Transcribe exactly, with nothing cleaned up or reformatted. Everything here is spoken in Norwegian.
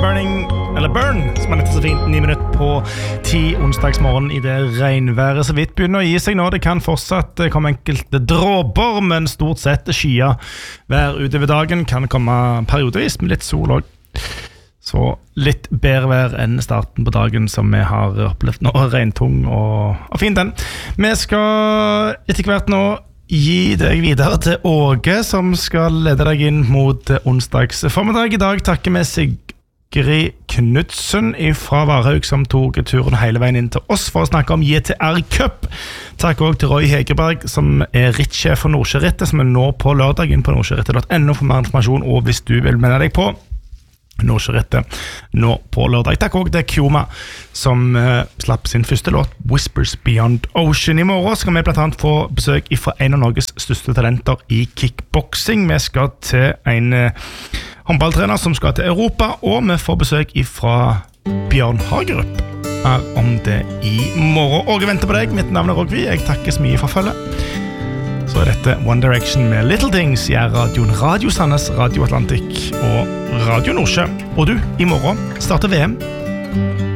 Burning, eller Burn, som er litt så fint, ni minutter på ti onsdagsmorgen I det regnværet så vidt begynner å gi seg nå. Det kan fortsatt komme enkelte dråper, men stort sett skyer hver utover dagen kan komme periodevis med litt sol også. Så litt bedre vær enn starten på dagen som vi har opplevd nå, regntung og, og fin den. Vi skal etter hvert nå gi deg videre til Åge, som skal lede deg inn mot onsdags formiddag. I dag takker vi Sigrid Knudsen fra Varhaug, som tog turen hele veien inn til oss for å snakke om J T R Cup. Takk også til Roy Hegerberg, som er rittsjef for Nordsjørittet, som er nå på lørdag inn på nordsjørittet punktum no for mer informasjon, og hvis du vil melde deg på Nordsjørittet nå på lørdag. Takk også til Kjoma, som uh, slapp sin første låt Whispers Beyond Ocean. I morgen skal vi blant annet få besøk fra en av Norges største talenter I kickboxing. Vi skal til en uh, håndballtrener som skal til Europa, og vi får besøk fra Bjørn Hagerup her om det I morgen. Og jeg venter på deg. Mitt navn er Rogvi. Jeg takker så mye for følget. Så er dette One Direction med Little Things I radioen Radio Sandnes, Radio Atlantic og Radio Nordsjø. Og du, I morgen starter V M.